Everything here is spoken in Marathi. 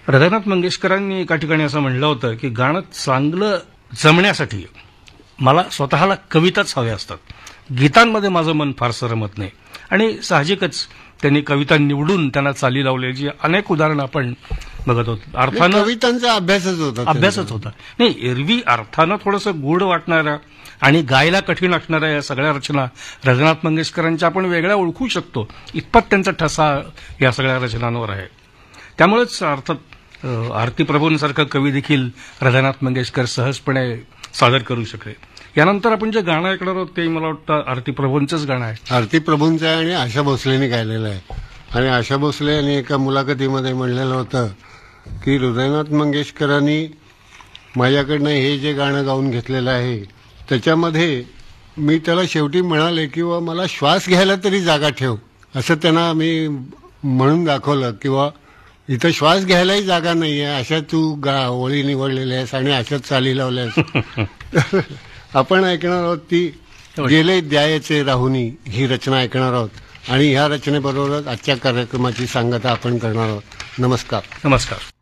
हृदयनाथ मंगेशकरांनी एका ठिकाणी असं म्हणलं होतं की गाणं चांगलं जमण्यासाठी मला स्वतःला कविताच हव्या असतात. गीतांमध्ये माझं मन फारसं रमत नाही. आणि साहजिकच त्यांनी कविता निवडून त्यांना चाली लावल्याची अनेक उदाहरणं आपण बघत होतो. अर्थानं कवितांचा अभ्यासच होता. नाही, एरवी अर्थानं थोडंसं गूढ वाटणाऱ्या आणि गायला कठीण असणाऱ्या या सगळ्या रचना हृदयनाथ मंगेशकरांच्या आपण वेगळ्या ओळखू शकतो. इतपत त्यांचा ठसा या सगळ्या रचनांवर आहे. त्यामुळेच अर्थात आरती प्रभूंसारखं कवी देखील हृदयनाथ मंगेशकर सहजपणे सादर करू शकले. यानंतर आपण जे गाणं ऐकणार आहोत ते मला वाटतं आरती प्रभूंचंच गाणं आहे. आरती प्रभूंचं आहे आणि आशा भोसलेने गायलेलं आहे. आणि आशा भोसले यांनी एका मुलाखतीमध्ये म्हणलेलं होतं की हृदयनाथ मंगेशकरांनी माझ्याकडनं हे जे गाणं गाऊन घेतलेलं आहे त्याच्यामध्ये मी त्याला शेवटी म्हणाले किंवा मला श्वास घ्यायला तरी जागा ठेव असं त्यांना मी म्हणून दाखवलं. किंवा इथं श्वास घ्यायलाही जागा नाहीये अशा तू ओळी निवडलेल्या आहेस आणि अशाच चाली लावल्यास. आपण ऐकणार आहोत ती गेले द्यायचे राहुनी ही रचना ऐकणार आहोत आणि ह्या रचनेबरोबरच आजच्या कार्यक्रमाची सांगता आपण करणार आहोत. नमस्कार. नमस्कार.